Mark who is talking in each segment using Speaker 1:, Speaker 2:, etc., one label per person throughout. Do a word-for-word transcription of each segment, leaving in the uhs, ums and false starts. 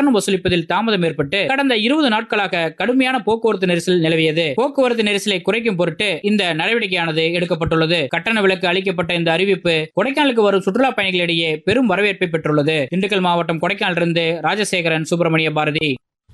Speaker 1: கட்டணம் வசூலிப்பதில் தாமதம் ஏற்பட்டு கடந்த இருபது நாட்களாக கடுமையான போக்குவரத்து நெரிசல் நிலவியது. போக்குவரத்து நெரிசலை குறைக்கும் பொருட்டு இந்த நடவடிக்கையானது எடுக்கப்பட்டுள்ளது. கட்டண விலக்கு அளிக்கப்பட்ட இந்த அறிவிப்பு கொடைக்கானலுக்கு வரும் சுற்றுலா பயணிகளிடையே பெரும் வரவேற்பை பெற்றுள்ளது. திண்டுக்கல் மாவட்டம் கொடைக்கானலிருந்து ராஜசேகரன், சுப்பிரமணிய பாரதி.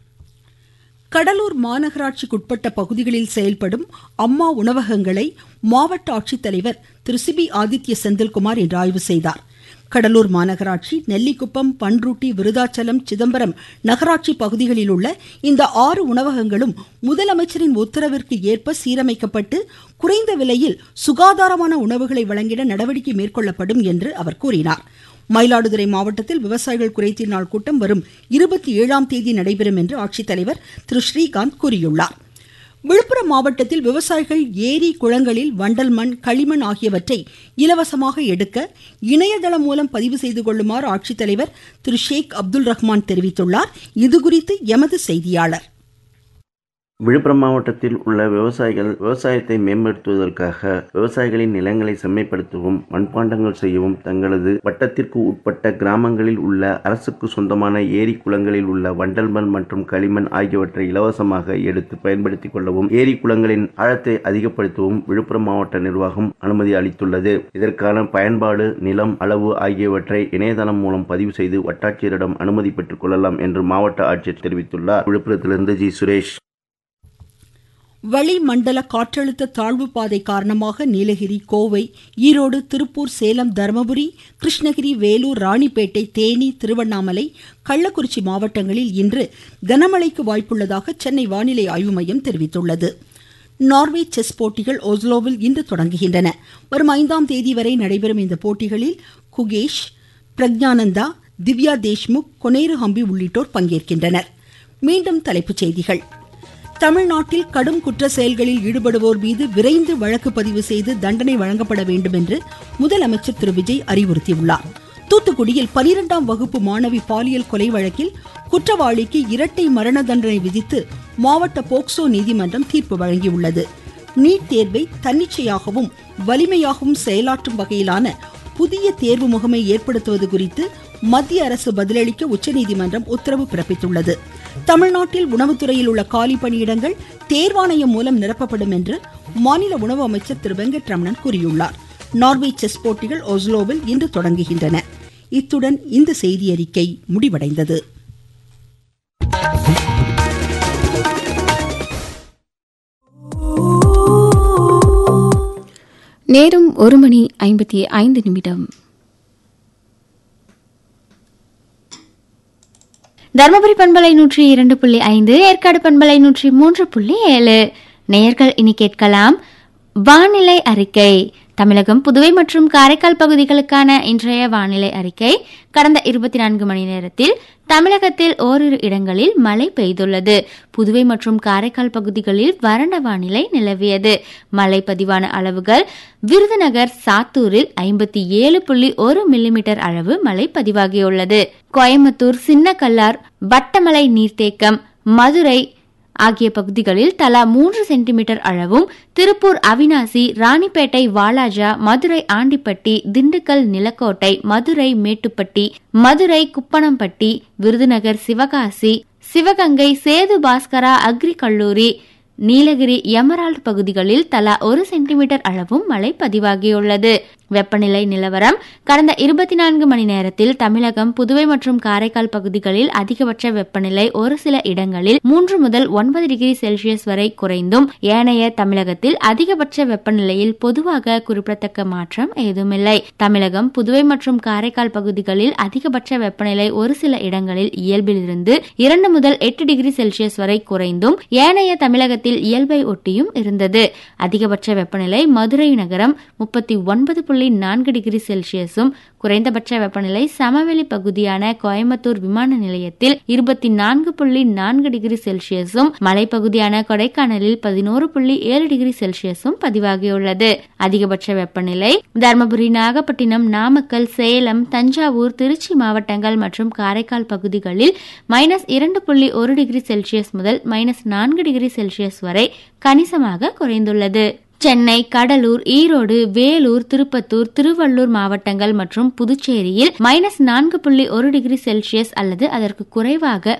Speaker 2: கடலூர் மாநகராட்சிக்குட்பட்ட பகுதிகளில் செயல்படும் அம்மா உணவகங்களை மாவட்ட ஆட்சித்தலைவர் திரு சிபி ஆதித்ய செந்தில்குமார் இன்று ஆய்வு செய்தார். கடலூர் மாநகராட்சி, நெல்லிக்குப்பம், பன்ருட்டி, விருதாச்சலம், சிதம்பரம் நகராட்சி பகுதிகளில் உள்ள இந்த ஆறு உணவகங்களும் முதலமைச்சரின் உத்தரவிற்கு ஏற்ப சீரமைக்கப்பட்டு குறைந்த விலையில் சுகாதாரமான உணவுகளை வழங்கிட நடவடிக்கை மேற்கொள்ளப்படும் என்று அவர் கூறினார். மயிலாடுதுறை மாவட்டத்தில் விவசாயிகள் குறைதீர் நாள் கூட்டம் வரும் இருபத்தி ஏழாம் தேதி நடைபெறும் என்று ஆட்சித்தலைவர் திரு ஸ்ரீகாந்த் கூறியுள்ளார். விழுப்புரம் மாவட்டத்தில் விவசாயிகள் ஏரி, குளங்களில் வண்டல் மண், களிமண் ஆகியவற்றை இலவசமாக எடுக்க இணையதளம் மூலம் பதிவு செய்து கொள்ளுமாறு ஆட்சித்தலைவர் திரு ஷேக் அப்துல் ரஹ்மான் தெரிவித்துள்ளார். இதுகுறித்து எமது செய்தியாளர்.
Speaker 3: விழுப்புரம் மாவட்டத்தில் உள்ள விவசாயிகள் விவசாயத்தை மேம்படுத்துவதற்காக விவசாயிகளின் நிலங்களை செம்மைப்படுத்தவும், மண்பாண்டங்கள் செய்யவும் தங்களது வட்டத்திற்கு உட்பட்ட கிராமங்களில் உள்ள அரசுக்கு சொந்தமான ஏரி, குளங்களில் உள்ள வண்டல் மண் மற்றும் களிமண் ஆகியவற்றை இலவசமாக எடுத்து பயன்படுத்திக் கொள்ளவும், ஏரி குளங்களின் ஆழத்தை அதிகப்படுத்தவும் விழுப்புரம் மாவட்ட நிர்வாகம் அனுமதி அளித்துள்ளது. இதற்கான பயன்பாடு, நிலம், அளவு ஆகியவற்றை இணையதளம் மூலம் பதிவு செய்து வட்டாட்சியரிடம் அனுமதி பெற்றுக் கொள்ளலாம் என்று மாவட்ட ஆட்சியர் தெரிவித்துள்ளார். விழுப்புரத்திலிருந்து ஜி சுரேஷ்.
Speaker 2: வளிமண்டல காற்றழுத்த தாழ்வு பாதை காரணமாக நீலகிரி, கோவை, ஈரோடு, திருப்பூர், சேலம், தருமபுரி, கிருஷ்ணகிரி, வேலூர், ராணிப்பேட்டை, தேனி, திருவண்ணாமலை, கள்ளக்குறிச்சி மாவட்டங்களில் இன்று கனமழைக்கு வாய்ப்புள்ளதாக சென்னை வானிலை ஆய்வு மையம் தெரிவித்துள்ளது. நார்வே செஸ் போட்டிகள் ஓஸ்லோவில் இன்று தொடங்குகின்றன. வரும் ஐந்தாம் தேதி வரை நடைபெறும் இந்த போட்டிகளில் குகேஷ், பிரக்ஞானந்தா, திவ்யா தேஷ்முக், கொனேரு ஹம்பி உள்ளிட்டோர் பங்கேற்கின்றனர். மீண்டும் தலைப்புச் செய்திகள். தமிழ்நாட்டில் கடும் குற்ற செயல்களில் ஈடுபடுவோர் மீது விரைந்து வழக்கு பதிவு செய்து தண்டனை வழங்கப்பட வேண்டும் என்று முதலமைச்சர் திரு விஜய் அறிவுறுத்தியுள்ளார். தூத்துக்குடியில் பனிரெண்டாம் வகுப்பு மாணவி பாலியல் கொலை வழக்கில் குற்றவாளிக்கு இரட்டை மரண தண்டனை விதித்து மாவட்ட போக்சோ நீதிமன்றம் தீர்ப்பு வழங்கியுள்ளது. நீட் தேர்வை தன்னிச்சையாகவும் வலிமையாகவும் செயலாற்றும் வகையிலான புதிய தேர்வு முகமை ஏற்படுத்துவது குறித்து மத்திய அரசு பதிலளிக்க உச்சநீதிமன்றம் உத்தரவு பிறப்பித்துள்ளது. தமிழ்நாட்டில் உணவுத்துறையில் உள்ள காலி பணியிடங்கள் தேர்வாணையம் மூலம் நிரப்பப்படும் என்று மாநில உணவு அமைச்சர் திரு வெங்கட்ரமணன் கூறியுள்ளார். நார்வே செஸ் போட்டிகள் ஓஸ்லோவில் இன்று தொடங்குகின்றன. இத்துடன் இந்த செய்தியறிக்கை முடிவடைந்தது.
Speaker 4: நேரம் ஒரு மணி ஐம்பத்தி ஐந்து நிமிடம். தர்மபுரி பண்பலை நூற்றி இரண்டு புள்ளி ஐந்து, ஏற்காடு பண்பலை நூற்றி மூன்று புள்ளி ஏழு. நேயர்கள் இனி கேட்கலாம் வானிலை அறிக்கை. தமிழகம், புதுவை மற்றும் காரைக்கால் பகுதிகளுக்கான இன்றைய வானிலை அறிக்கை. கடந்த இருபத்தி நான்கு மணி நேரத்தில் தமிழகத்தில் ஓரிரு இடங்களில் மழை பெய்துள்ளது. புதுவை மற்றும் காரைக்கால் பகுதிகளில் வறண்ட வானிலை நிலவியது. மழை பதிவான அளவுகள்: விருதுநகர், சாத்தூரில் ஐம்பத்தி ஏழு புள்ளி ஒரு மில்லிமீட்டர் அளவு மழை பதிவாகியுள்ளது. கோயம்புத்தூர், சின்னக்கல்லார், வட்டமலை நீர்த்தேக்கம், மதுரை ஆகிய பகுதிகளில் தலா மூன்று சென்டிமீட்டர் அளவும், திருப்பூர், அவினாசி, ராணிப்பேட்டை, வாலாஜா, மதுரை ஆண்டிப்பட்டி, திண்டுக்கல், நிலக்கோட்டை, மதுரை மேட்டுப்பட்டி, மதுரை குப்பனம்பட்டி, விருதுநகர், சிவகாசி, சிவகங்கை, சேது பாஸ்கரா அக்ரி கல்லூரி, நீலகிரி, எமரால்டு பகுதிகளில் தலா ஒரு சென்டிமீட்டர் அளவும் மழை பதிவாகியுள்ளது. வெப்பநிலை நிலவரம்: கடந்த இருபத்தி நான்கு மணி நேரத்தில் தமிழகம், புதுவை மற்றும் காரைக்கால் பகுதிகளில் அதிகபட்ச வெப்பநிலை ஒரு சில இடங்களில் மூன்று முதல் ஒன்பது டிகிரி செல்சியஸ் வரை குறைந்தும், ஏனைய தமிழகத்தில் அதிகபட்ச வெப்பநிலையில் பொதுவாக குறிப்பிடத்தக்க மாற்றம் ஏதுமில்லை. தமிழகம், புதுவை மற்றும் காரைக்கால் பகுதிகளில் அதிகபட்ச வெப்பநிலை ஒரு சில இடங்களில் இயல்பிலிருந்து இரண்டு முதல் எட்டு டிகிரி செல்சியஸ் வரை குறைந்தும், ஏனைய தமிழகத்தில் இயல்பை ஒட்டியும் இருந்தது. அதிகபட்ச வெப்பநிலை மதுரை நகரம் முப்பத்தி ஒன்பது புள்ளி நான்கு டிகிரி செல்சியஸும், குறைந்தபட்ச வெப்பநிலை சமவெளி பகுதியான கோயம்புத்தூர் விமான நிலையத்தில் இருபத்தி நான்கு புள்ளி நான்கு டிகிரி செல்சியஸும், மலைப்பகுதியான கொடைக்கானலில் பதினோரு புள்ளி ஏழு டிகிரி செல்சியஸும் பதிவாகியுள்ளது. அதிகபட்ச வெப்பநிலை தர்மபுரி, நாகப்பட்டினம், நாமக்கல், சேலம், தஞ்சாவூர், திருச்சி மாவட்டங்கள் மற்றும் காரைக்கால் பகுதிகளில் மைனஸ் இரண்டு புள்ளி ஒரு டிகிரி செல்சியஸ் முதல் மைனஸ் நான்கு டிகிரி செல்சியஸ் வரை கணிசமாக குறைந்துள்ளது. சென்னை, கடலூர், ஈரோடு, வேலூர், திருப்பத்தூர், திருவள்ளூர் மாவட்டங்கள் மற்றும் புதுச்சேரியில் மைனஸ் நான்கு புள்ளி ஒரு டிகிரி செல்சியஸ் அல்லது அதற்கு குறைவாக